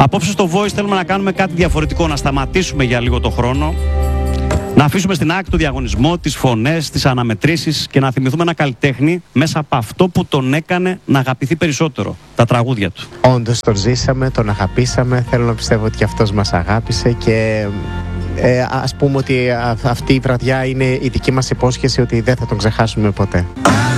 Απόψε στο Voice θέλουμε να κάνουμε κάτι διαφορετικό, να σταματήσουμε για λίγο το χρόνο, να αφήσουμε στην άκρη το διαγωνισμό, τις φωνές, τις αναμετρήσεις και να θυμηθούμε ένα καλλιτέχνη μέσα από αυτό που τον έκανε να αγαπηθεί περισσότερο, τα τραγούδια του. Όντως τον ζήσαμε, τον αγαπήσαμε, θέλω να πιστεύω ότι και αυτός μας αγάπησε και ας πούμε ότι αυτή η βραδιά είναι η δική μας υπόσχεση ότι δεν θα τον ξεχάσουμε ποτέ.